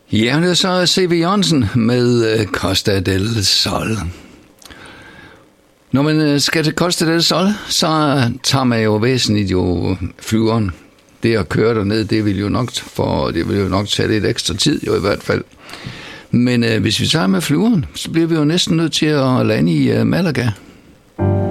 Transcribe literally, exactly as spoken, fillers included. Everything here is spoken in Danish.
Ja, det er så C V Jørgensen med Costa del Sol. Når man skal til Costa del Sol, så tager man jo væsentligt jo flyveren. Det at køre derned, det vil jo nok, for det vil jo nok tage lidt ekstra tid jo i hvert fald. Men øh, hvis vi tager med flyveren, så bliver vi jo næsten nødt til at lande i øh, Malaga.